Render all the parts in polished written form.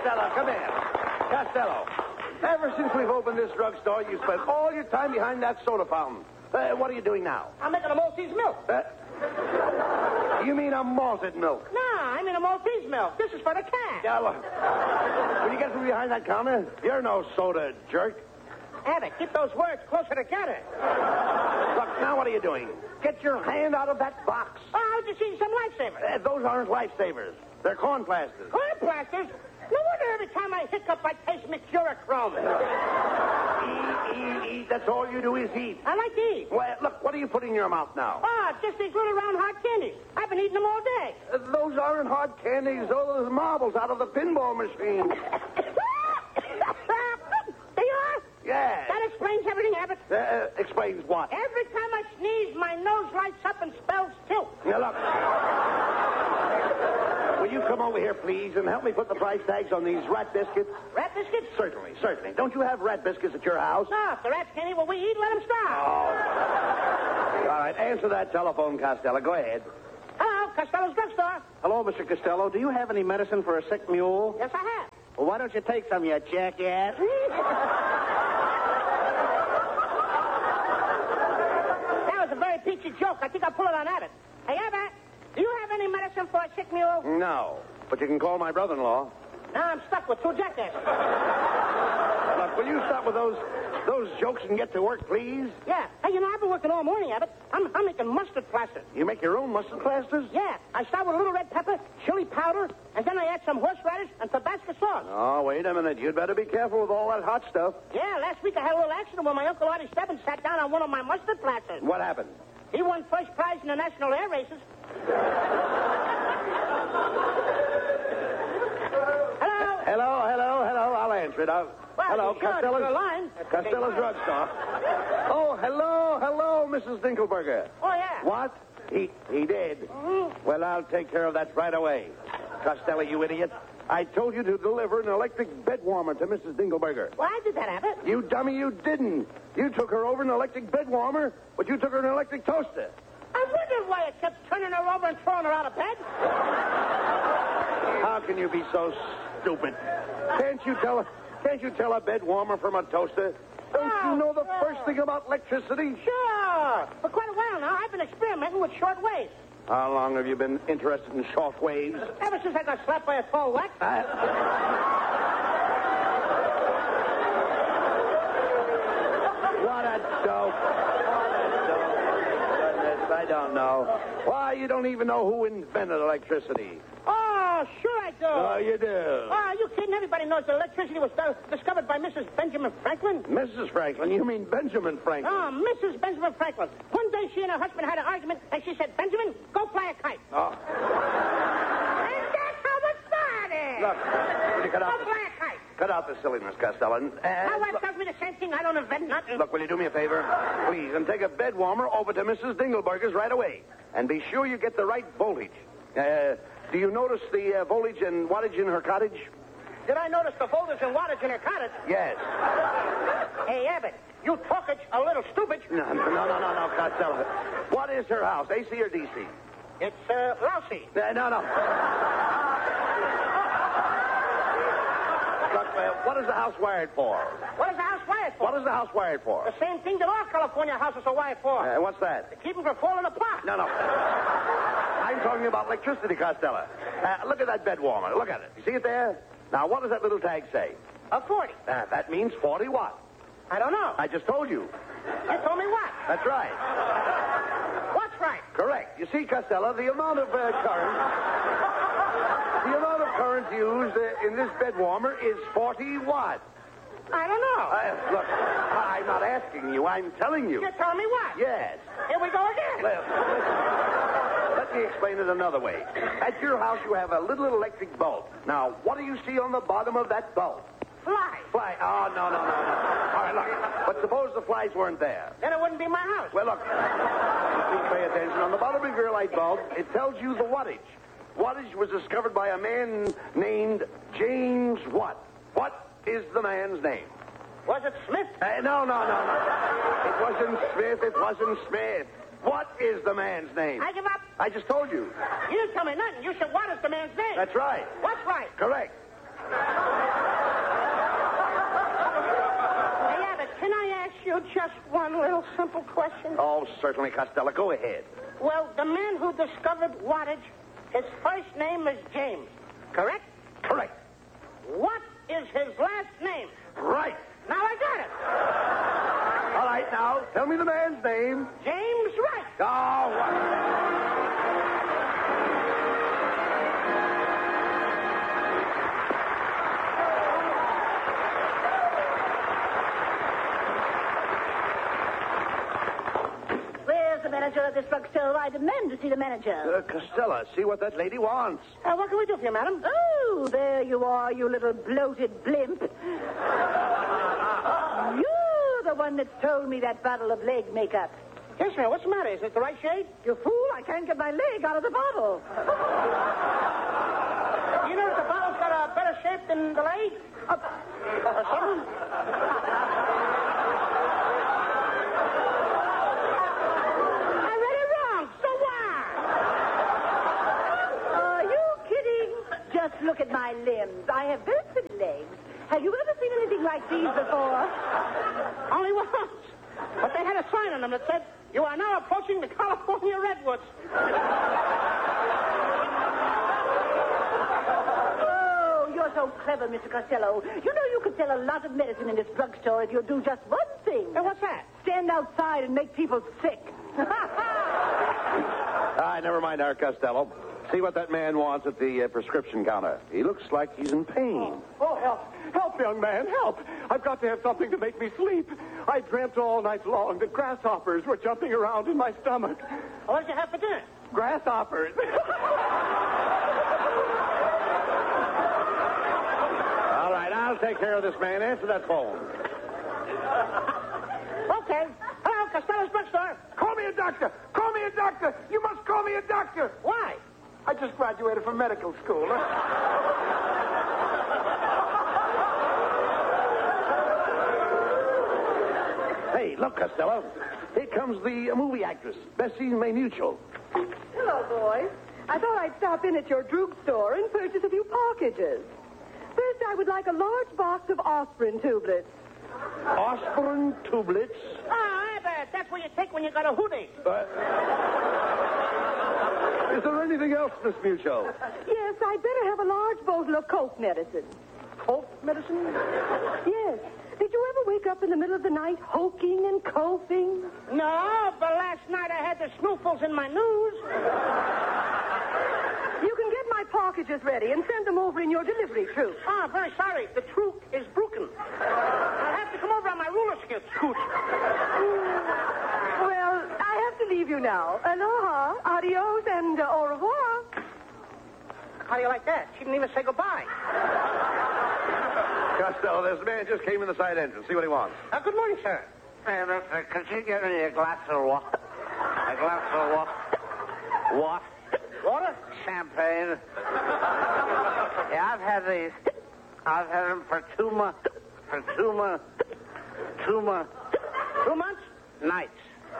Costello, come here. Costello, ever since we've opened this drugstore, you spent all your time behind that soda fountain. What are you doing now? I'm making a Maltese milk. You mean a malted milk? No, I mean a Maltese milk. This is for the cat. Yeah, look. When you get from behind that counter, you're no soda jerk. Abbott, keep those words closer together. Look, now what are you doing? Get your hand out of that box. Oh, I was just eating some lifesavers. Those aren't lifesavers. They're corn plasters. Corn plasters? No wonder every time I hiccup, I taste Mercurochrome. Eat. That's all you do is eat. I like to eat. Well, look, what are you putting in your mouth now? Oh, just these little round hard candies. I've been eating them all day. Those aren't hard candies. Those are marbles out of the pinball machine. They are? Yeah. That explains everything, Abbott. Explains what? Every time I sneeze, my nose lights up and spells tilt. Now, look. Will you come over here, please, and help me put the price tags on these rat biscuits? Rat biscuits? Certainly. Don't you have rat biscuits at your house? No, if the rats can't eat what we eat, let them starve. Oh. All right, answer that telephone, Costello. Go ahead. Hello, Costello's drugstore. Hello, Mr. Costello. Do you have any medicine for a sick mule? Yes, I have. Well, why don't you take some, you jackass? That was a very peachy joke. I think I'll pull it on Abbott. Hey, Abbott, do you have any medicine for a sick mule? No, but you can call my brother-in-law. Now I'm stuck with two jackasses. Look, will you stop with those jokes and get to work, please? Yeah. Hey, I've been working all morning, Abbott. I'm making mustard plasters. You make your own mustard plasters? Yeah. I start with a little red pepper, chili powder, and then I add some horseradish and Tabasco sauce. Oh, wait a minute. You'd better be careful with all that hot stuff. Yeah, last week I had a little accident when my Uncle Artie Stebbins sat down on one of my mustard plasters. What happened? He won first prize in the national air races. Hello. I'll answer it. Hello, Costello's line. Costello's drugstore. Oh, hello, Mrs. Dinkelberger. Oh, yeah. What? He did. Mm-hmm. Well, I'll take care of that right away. Costello, you idiot. I told you to deliver an electric bed warmer to Mrs. Dinkelberger. Well, I did that, Abbott. You dummy, you didn't. You took her over an electric bed warmer, but you took her an electric toaster. I wondered why I kept turning her over and throwing her out of bed. How can you be so stupid? Can't you tell a bed warmer from a toaster? Don't you know the first thing about electricity? Sure. For quite a while now, I've been experimenting with short waves. How long have you been interested in short waves? Ever since I got slapped by a tall wax. What a dope. Goodness, I don't know. Why, you don't even know who invented electricity. Oh, sure I do. Oh, you do? Oh, are you kidding? Everybody knows that electricity was discovered by Mrs. Benjamin Franklin. Mrs. Franklin? You mean Benjamin Franklin? Oh, Mrs. Benjamin Franklin. One day she and her husband had an argument, and she said, Benjamin, go fly a kite. Oh. And that's how it started. Look, will you cut out Go fly a kite. Cut out the silliness, Costello. My wife tells me the same thing. I don't invent nothing. Look, will you do me a favor? Please, and take a bed warmer over to Mrs. Dingelberger's right away. And be sure you get the right voltage. Do you notice the voltage and wattage in her cottage? Did I notice the voltage and wattage in her cottage? Yes. Hey, Abbott, you talkage a little stupid. No, Costello. What is her house, AC or DC? It's, lousy. No. Look, what is the house wired for? What is the house wired for? What is the house wired for? The same thing that all California houses are wired for. What's that? To keep them from falling apart. No. I'm talking about electricity, Costello. Look at that bed warmer. Look at it. You see it there? Now, what does that little tag say? A 40. That means 40 what? I don't know. I just told you. You told me what? That's right. What's right? Correct. You see, Costello, the amount of current used in this bed warmer is 40 watts. I don't know. Look, I'm not asking you. I'm telling you. You're telling me what? Yes. Here we go again. Well, let me explain it another way. At your house, you have a little electric bulb. Now, what do you see on the bottom of that bulb? Fly. Fly. Oh, no. All right, look. But suppose the flies weren't there. Then it wouldn't be my house. Well, look. Please pay attention. On the bottom of your light bulb, it tells you the wattage. Wattage was discovered by a man named James Watt. What is the man's name? Was it Smith? No. It wasn't Smith. What is the man's name? I give up. I just told you. You didn't tell me nothing. You said, what is the man's name? That's right. What's right? Correct. Hey, Abbott, can I ask you just one little simple question? Oh, certainly, Costello. Go ahead. Well, the man who discovered wattage, his first name is James, correct? Correct. What is his last name? Right. Now I got it. All right, now, tell me the man's name. James Wright. Oh, what? Where's the manager of this drugstore? I demand to see the manager. Costello, see what that lady wants. What can we do for you, madam? Oh, there you are, you little bloated blimp. You're the one that told me that bottle of leg makeup. Yes, ma'am. What's the matter? Is it the right shade? You fool, I can't get my leg out of the bottle. You know that the bottle's got a better shape than the leg? Or something? I read it wrong. So what? Are you kidding? Just look at my limbs. I have very pretty legs. Have you ever seen anything like these before? Only once. But they had a sign on them that said, "You are now approaching the California Redwoods." Oh, you're so clever, Mr. Costello. You know you could sell a lot of medicine in this drugstore if you'll do just one thing. Hey, what's that? Stand outside and make people sick. Never mind our Costello. See what that man wants at the prescription counter. He looks like he's in pain. Oh, help. Help, young man, help. I've got to have something to make me sleep. I dreamt all night long that grasshoppers were jumping around in my stomach. What did you have for dinner? Grasshoppers. All right, I'll take care of this man. Answer that phone. Okay. Hello, Costello's drugstore. Call me a doctor. Call me a doctor. You must call me a doctor. Why? I just graduated from medical school. Hey, look, Costello. Here comes the movie actress, Bessie Maymutual. Hello, boys. I thought I'd stop in at your drugstore and purchase a few packages. First, I would like a large box of aspirin tubelets. Aspirin tubelets. I bet. That's what you take when you got a hoodie. Is there anything else, Miss Mutual? Yes, I'd better have a large bottle of coke medicine. Coke medicine? Yes. Did you ever wake up in the middle of the night hoking and coughing? No, but last night I had the snoofles in my news. You can get my packages ready and send them over in your delivery troop. Oh, very sorry. The troop is broken. I'll have to come over on my roller scooch. Well, I have to leave you now. Aloha, adios, and au revoir. How do you like that? She didn't even say goodbye. Costello, this man just came in the side entrance. See what he wants. Good morning, sir. Hey, mister, could you get me a glass of water? A glass of water? What? Water? Champagne. Yeah, I've had these. I've had them for 2 months. For 2 months. 2 months. 2 months? Nights.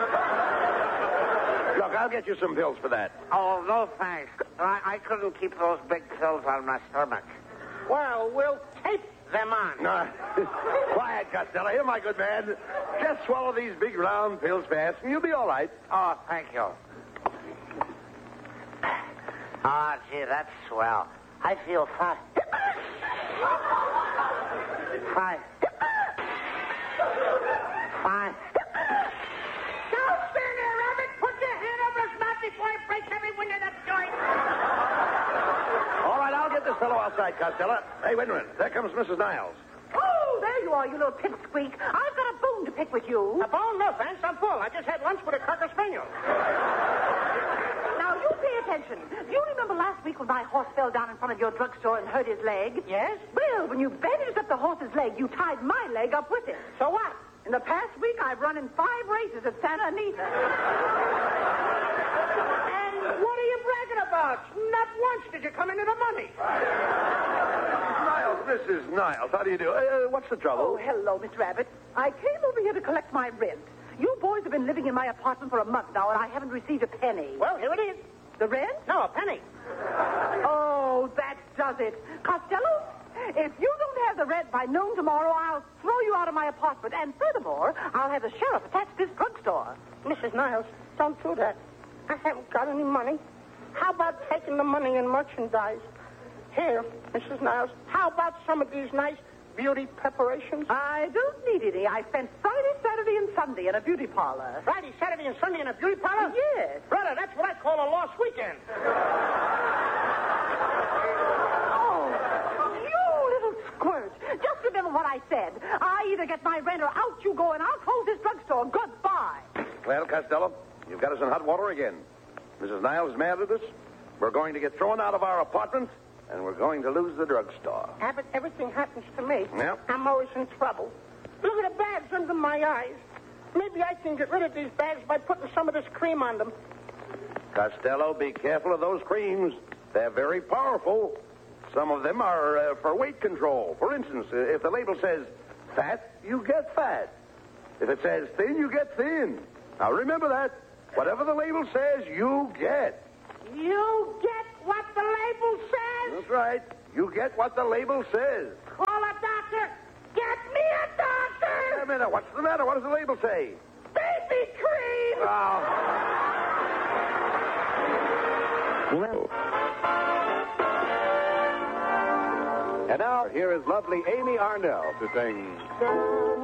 Look, I'll get you some pills for that. Oh, no thanks. I couldn't keep those big pills on my stomach. Well, we'll tape them on. Quiet, Costello. Here, my good man. Just swallow these big round pills fast, and you'll be all right. Oh, thank you. Ah, gee, that's swell. I feel fine. Fine. Fine. Don't stand there, Rabbit. Put your hand over his mouth before he breaks every window in that joint. All right, I'll get this fellow outside, Costello. Hey, wait a minute. There comes Mrs. Niles. Oh, there you are, you little pipsqueak. I've got a bone to pick with you. A bone? No, thanks. I'm full. I just had lunch with a Cocker Spaniel. Now, you pay attention. Do you remember last week when my horse fell down in front of your drugstore and hurt his leg? Yes? Well, when you bandaged up the horse's leg, you tied my leg up with it. So what? In the past week, I've run in 5 races at Santa Anita. And what are you bragging about? Not once did you come into the money. Niles, Mrs. Niles, how do you do? What's the trouble? Oh, hello, Miss Rabbit. I came over here to collect my rent. You boys have been living in my apartment for a month now, and I haven't received a penny. Well, here it is. The rent? No, a penny. Oh, that does it. Costello, If you don't have the rent by noon tomorrow, I'll throw you out of my apartment. And furthermore, I'll have the sheriff attached to this drugstore. Mrs. Niles, don't do that. I haven't got any money. How about taking the money in merchandise? Here, Mrs. Niles, how about some of these nice beauty preparations? I don't need any. I spent Friday, Saturday, and Sunday in a beauty parlor. Friday, Saturday, and Sunday in a beauty parlor? Yes. Brother, that's what I call a lost weekend. Oh, you little squirt. Just remember what I said. I either get my rent or out you go, and I'll close this drugstore. Goodbye. Well, Costello, you've got us in hot water again. Mrs. Niles is mad at us. We're going to get thrown out of our apartment, and we're going to lose the drugstore. Abbott, everything happens to me. Yep. I'm always in trouble. Look at the bags under my eyes. Maybe I can get rid of these bags by putting some of this cream on them. Costello, be careful of those creams. They're very powerful. Some of them are for weight control. For instance, if the label says fat, you get fat. If it says thin, you get thin. Now, remember that. Whatever the label says, you get. You get what the label says? That's right. You get what the label says. Call a doctor. Get me a doctor. Wait a minute. What's the matter? What does the label say? Baby cream. Oh. And now, here is lovely Amy Arnell to sing